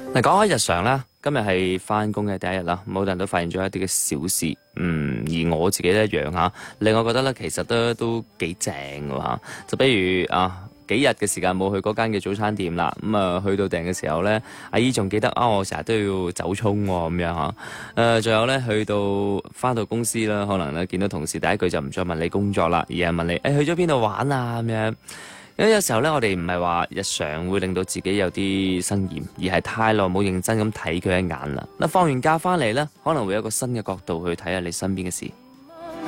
嗱，講開日常啦，今日係翻工嘅第一日啦，好多人都發現咗一啲嘅小事，而我自己都一樣嚇，令我覺得咧其實都幾正㗎嚇，就比如幾日嘅時間冇去嗰間嘅早餐店啦，去到訂嘅時候咧，阿姨仲記得我成日都要走葱喎咁樣嚇，仲有咧去到翻到公司啦，可能咧見到同事第一句就唔再問你工作啦，而係問你去咗邊度玩啊咁樣。有時候咧，我哋唔係話日常會令到自己有啲生厭，而係太耐冇認真咁睇佢一眼啦。嗱，放完假翻嚟咧，可能會有一個新嘅角度去睇下你身邊嘅事。